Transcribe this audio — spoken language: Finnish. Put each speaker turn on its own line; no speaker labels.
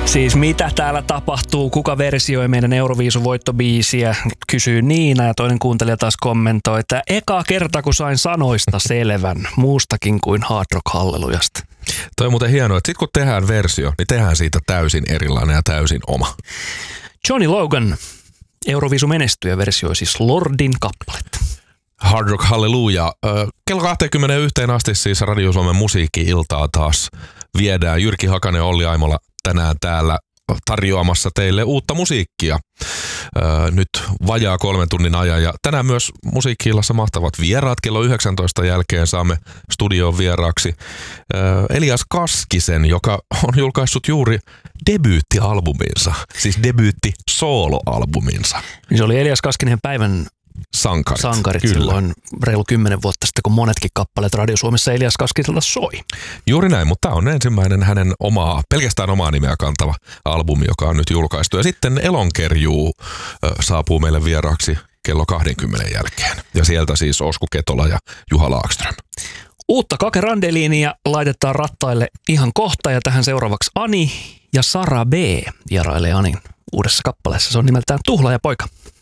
Siis mitä täällä tapahtuu? Kuka versioi meidän Euroviisuvoittobiisiä? Kysyy Niina ja toinen kuuntelija taas kommentoi, että eka kerta kun sain sanoista selvän, muustakin kuin Hard Rock Hallelujasta.
Toi on muuten hienoa, että sit kun tehdään versio, niin tehdään siitä täysin erilainen ja täysin oma.
Johnny Logan, Euroviisumenestyjä, versioi siis Lordin kappaletta.
Hard Rock Hallelujah. Kello 21 asti siis Radio Suomen musiikki-iltaa taas viedään. Jyrki Hakanen, Olli Aimola tänään täällä tarjoamassa teille uutta musiikkia. Nyt vajaa 3 tunnin ajan. Ja tänään myös musiikki-illassa mahtavat vieraat. Kello 19 jälkeen saamme studioon vieraaksi Elias Kaskisen, joka on julkaissut juuri debyyttialbuminsa. Siis debyytti-sooloalbuminsa.
Se oli Elias Kaskinen päivän sankarit silloin reilu 10 vuotta sitten, kun monetkin kappaleet Radio Suomessa Elias Kaskiselta soi.
Juuri näin, mutta tämä on ensimmäinen hänen pelkästään omaa nimeä kantava albumi, joka on nyt julkaistu. Ja sitten Elonkerjuu saapuu meille vieraaksi kello 20 jälkeen. Ja sieltä siis Osku Ketola ja Juha Laakström.
Uutta Kake Randeliinia laitetaan rattaille ihan kohta ja tähän seuraavaksi Ani ja Sara B. vierailee Anin uudessa kappaleessa. Se on nimeltään Tuhlaajapoika.